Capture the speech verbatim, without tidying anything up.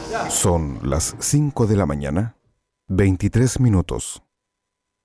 Son las cinco de la mañana, veintitrés minutos.